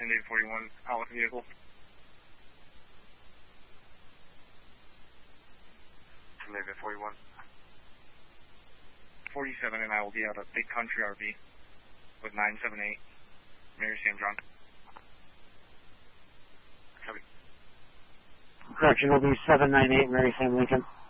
David 41, out with the vehicle. David 41. 47, and I will be out of Big Country RV with 978, Mary Sam John. Copy. Correction will be 798 Mary Sam Lincoln.